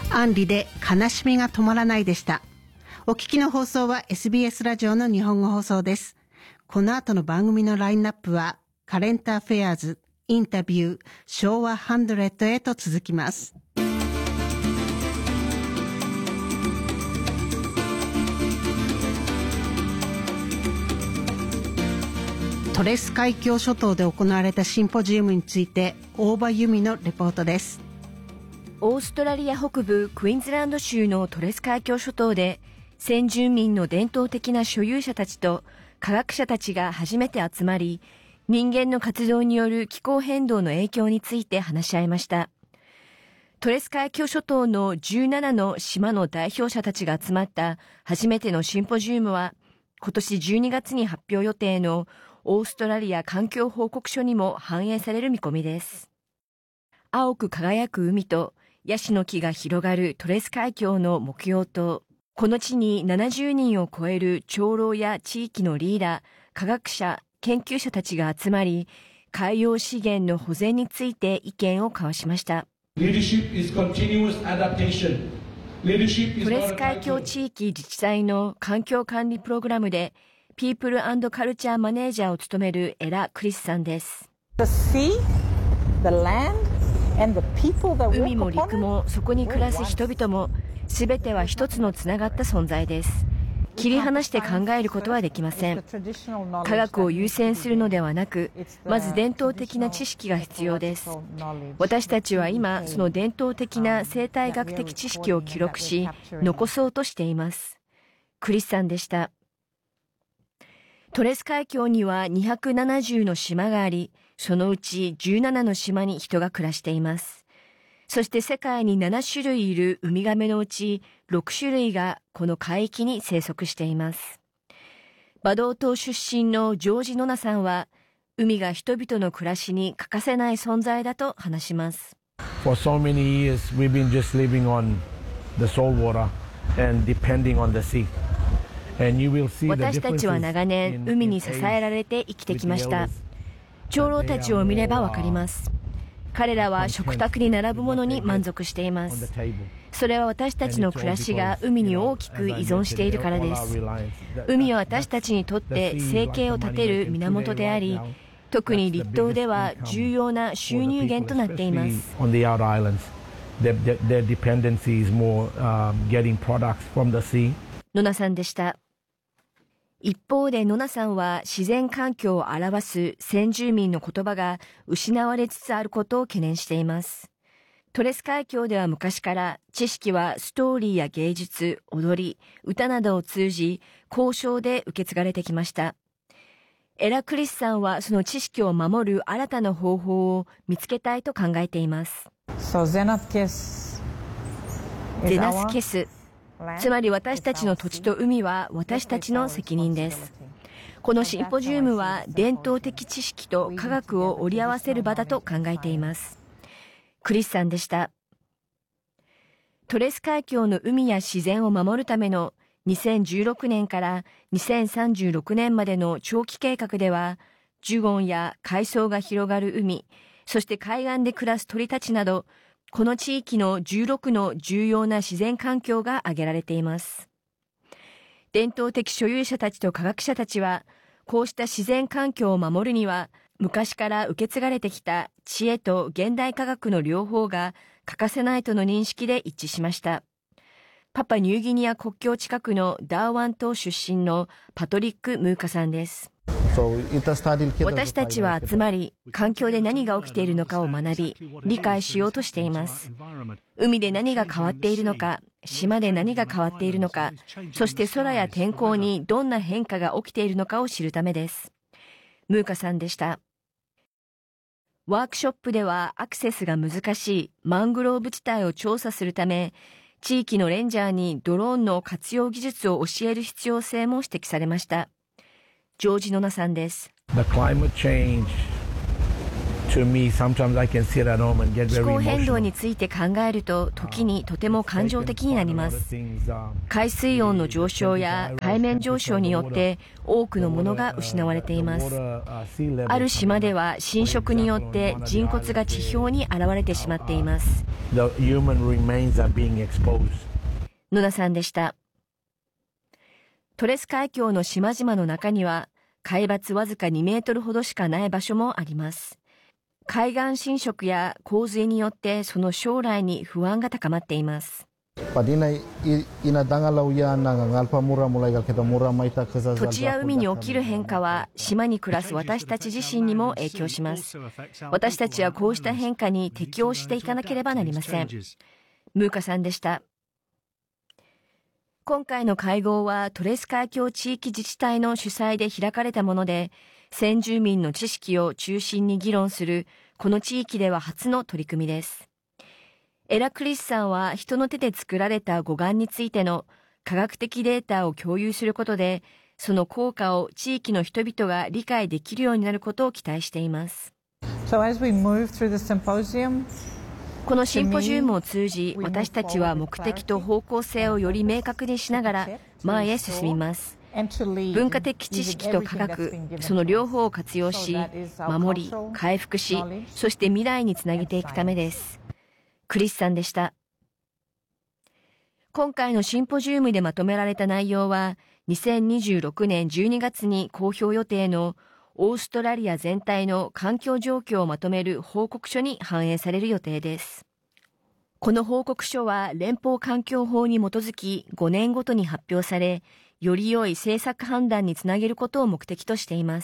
アンリで悲しみが止まらないでした。お聞きの放送は SBS ラジオの日本語放送です。この後の番組のラインナップはカレンターフェアーズ、インタビュー、昭和100へと続きます。トレス海峡諸島で行われたシンポジウムについて大場由美のレポートです。 オーストラリア北部クイーンズランド州のトレス海峡諸島で先住民の伝統的な所有者たちと科学者たちが初めて集まり、人間の活動による気候変動の影響について話し合いました。トレス海峡諸島の17の島の代表者たちが集まった初めてのシンポジウムは、今年12月に発表予定のオーストラリア環境報告書にも反映される見込みです。青く輝く海とヤシの木が広がるトレス海峡の木曜島。この地に70人を超える長老や地域のリーダー、科学者、研究者たちが集まり、海洋資源の保全について意見を交わしました。トレス海峡地域自治体の環境管理プログラムで、ピープル&カルチャーマネージャーを務めるエラ・クリスさんです。海も陸もそこに暮らす人々もすべては一つのつながった存在です。切り離して考えることはできません。科学を優先するのではなく、まず伝統的な知識が必要です。私たちは今その伝統的な生態学的知識を記録し残そうとしています。クリスさんでした。トレス海峡には270の島があり、そのうち17の島に人が暮らしています。そして世界に7種類いるウミガメのうち6種類がこの海域に生息しています。バドー島出身のジョージ・ノナさんは、海が人々の暮らしに欠かせない存在だと話します。 For so many years we've been just living on the salt water and depending on the sea. 私たちは長年海に支えられて生きてきました。長老たちを見ればわかります。彼らは食卓に並ぶものに満足しています。それは私たちの暮らしが海に大きく依存しているからです。海は私たちにとって生計を立てる源であり、特に離島では重要な収入源となっています。ノナさんでした。一方でノナさんは自然環境を表す先住民の言葉が失われつつあることを懸念しています。トレス海峡では昔から知識はストーリーや芸術、踊り、歌などを通じ交渉で受け継がれてきました。エラ・クリスさんはその知識を守る新たな方法を見つけたいと考えています。ゼナスケス。つまり私たちの土地と海は私たちの責任です。このシンポジウムは伝統的知識と科学を織り合わせる場だと考えています。クリスさんでした。トレス海峡の海や自然を守るための2016年から2036年までの長期計画では、ジュゴンや海藻が広がる海、そして海岸で暮らす鳥たちなど、この地域の16の重要な自然環境が挙げられています。伝統的所有者たちと科学者たちは、こうした自然環境を守るには、昔から受け継がれてきた知恵と現代科学の両方が欠かせないとの認識で一致しました。パパニューギニア国境近くのダーワン島出身のパトリック・ムーカさんです。私たちは集まり、環境で何が起きているのかを学び、理解しようとしています。海で何が変わっているのか、島で何が変わっているのか、そして空や天候にどんな変化が起きているのかを知るためです。ムーカさんでした。ワークショップではアクセスが難しいマングローブ地帯を調査するため、地域のレンジャーにドローンの活用技術を教える必要性も指摘されました。ジョージ・ノナさんです。 The climate change to me, sometimes I can sit at home and get very 気候変動 emotional. について考えると時にとても感情的になります。海水温の上昇や海面上昇によって多くのものが失われています。ある島では浸食によって人骨が地表に現れてしまっています。 The human remains are being exposed. 野田さんでした。トレス海峡の島々の中には海抜わずか2メートルほどしかない場所もあります。海岸浸食や洪水によってその将来に不安が高まっています。土地や海に起きる変化は島に暮らす私たち自身にも影響します。私たちはこうした変化に適応していかなければなりません。ムーカさんでした。今回の会合はトレス海峡地域自治体の主催で開かれたもので、先住民の知識を中心に議論するこの地域では初の取り組みです。エラクリスさんは人の手で作られた護岸についての科学的データを共有することで、その効果を地域の人々が理解できるようになることを期待しています。このシンポジウムを通じ、私たちは目的と方向性をより明確にしながら前へ進みます。文化的知識と科学、その両方を活用し、守り、回復し、そして未来につなげていくためです。クリスさんでした。今回のシンポジウムでまとめられた内容は、2026年12月に公表予定のオーストラリア全体の環境状況をまとめる報告書に反映される予定です。この報告書は連邦環境法に基づき5年ごとに発表され、より良い政策判断につなげることを目的としています。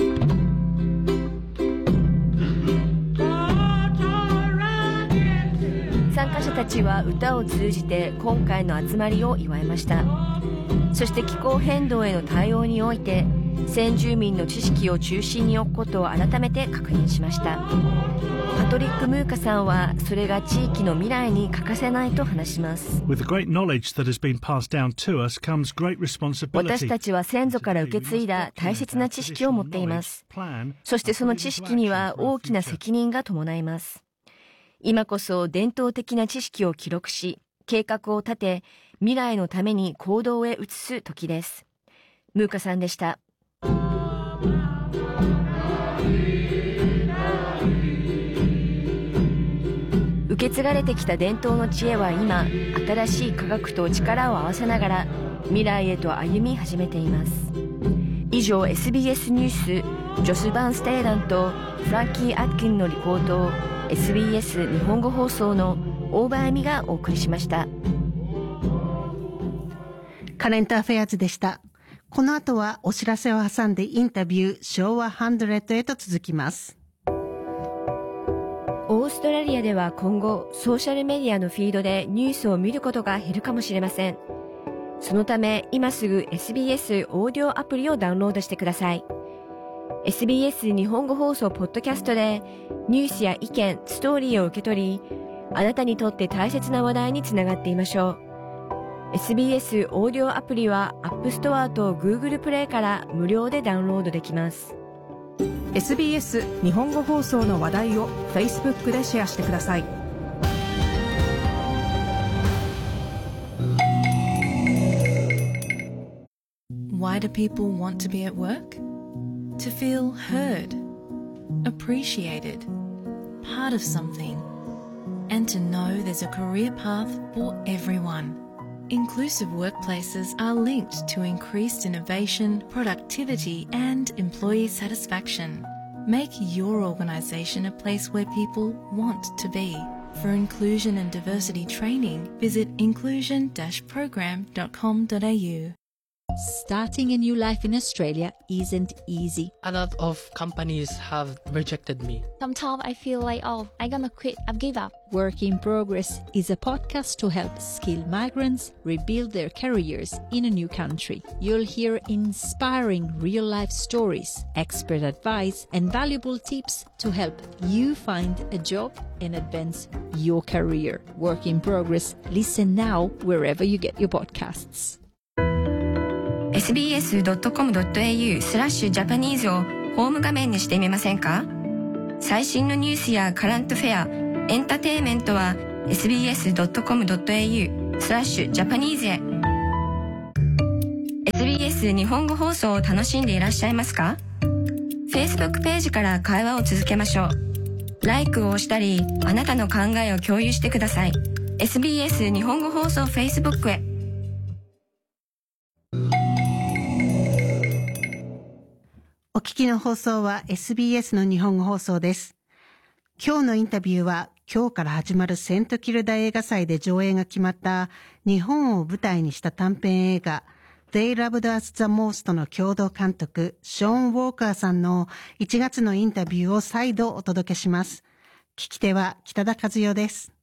参加者たちは歌を通じて今回の集まりを祝いました。そして気候変動への対応において、先住民の知識を中心に置くことを改めて確認しました。パトリック・ムーカさんはそれが地域の未来に欠かせないと話します。私たちは先祖から受け継いだ大切な知識を持っています。そしてその知識には大きな責任が伴います。今こそ伝統的な知識を記録し、計画を立て、未来のために行動へ移す時です。ムーカさんでした。受け継がれてきた伝統の知恵は今、新しい科学と力を合わせながら未来へと歩み始めています。以上 SBS ニュース、ジョス・バンステーランとフランキー・アッキンのリポートを SBS 日本語放送の大場恵美がお送りしました。 カレントアフェアーズでした。この後はお知らせを挟んでインタビュー昭和100へと続きます。 オーストラリアでは今後ソーシャルメディアのフィードでニュースを見ることが減るかもしれません。そのため今すぐ SBS オーディオアプリをダウンロードしてください。 SBS 日本語放送ポッドキャストでニュースや意見、ストーリーを受け取り、あなたにとって大切な話題につながっていましょう。SBS オーディオアプリは App Store と Google プレイから無料でダウンロードできます。 SBS 日本語放送の話題を Facebook でシェアしてください。Why do people want to be at work? To feel heard, appreciated, part of something, and to know there's a career path for everyone.Inclusive workplaces are linked to increased innovation, productivity, and employee satisfaction. Make your organisation a place where people want to be. For inclusion and diversity training, visit inclusion-program.com.au. Starting a new life in Australia isn't easy. A lot of companies have rejected me. Sometimes I feel like, I'm gonna quit, I've give up. Work in Progress is a podcast to help skilled migrants rebuild their careers in a new country. You'll hear inspiring real-life stories, expert advice, and valuable tips to help you find a job and advance your career. Work in Progress. Listen now wherever you get your podcasts.sbs.com.au/Japanese をホーム画面にしてみませんか？ 最新のニュースやカラントフェア、エンターテインメントは sbs.com.au/Japanese へ。SBS 日本語放送を楽しんでいらっしゃいますか？ Facebook ページから会話を続けましょう。LIKE を押したり、あなたの考えを共有してください。SBS 日本語放送 Facebook へ。 お聞きの放送は SBS の日本語放送です。今日のインタビューは今日から始まるセントキルダ映画祭で上映が決まった日本を舞台にした短編映画 They Loved Us the Most の共同監督ショーン・ウォーカーさんの1月のインタビューを再度お届けします。聞き手は北田和代です。